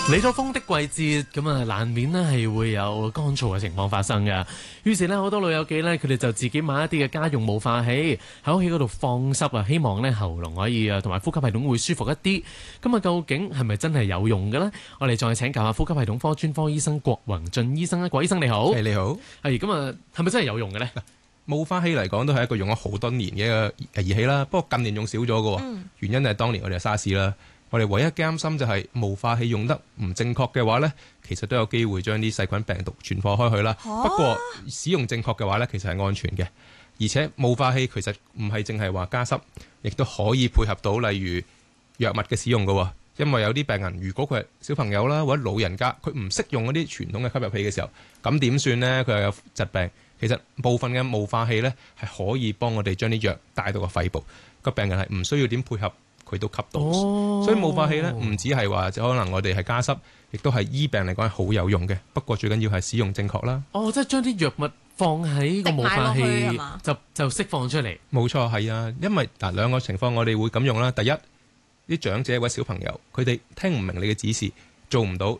嚟咗風的季節，咁啊難免咧係會有乾燥嘅情況發生嘅。於是咧好多老友記咧，佢哋就自己買一啲嘅家用霧化器喺屋企嗰度放濕啊，希望咧喉嚨可以同埋呼吸系統會舒服一啲。咁啊，究竟係咪真係有用嘅呢？我哋再請教下呼吸系統科專科醫生郭宏進醫生啊，郭醫生你好。 你好。 係咁啊，係咪真係有用嘅呢？ 霧化器嚟講都係一個用咗好多年嘅一個儀器啦，不過近年用少咗嘅，原因係當年我哋係沙士啦。我哋唯一擔心就係霧化器用得唔正確嘅話呢，其實都有機會將啲細菌病毒傳播開去啦。不過使用正確嘅話呢，其實係安全嘅。而且霧化器其實唔係淨係話加濕，亦都可以配合到例如藥物嘅使用嘅。因為有啲病人如果佢係小朋友啦或者老人家，佢唔識用嗰啲傳統嘅吸入器嘅時候，咁點算呢？佢又有疾病，其實部分嘅霧化器呢係可以幫我哋將啲藥帶到個肺部，個病人係唔需要點配合。佢都吸到，所以霧化器咧唔止係話可能我哋係加濕，亦都係醫病嚟講係好有用嘅。不過最緊要係使用正確啦。 即係將啲藥物放喺個霧化器就釋放出嚟。 冇錯，係啊，因為兩個情況我哋會咁用啦。第一，啲長者或者小朋友佢哋聽唔明你嘅指示，做唔到，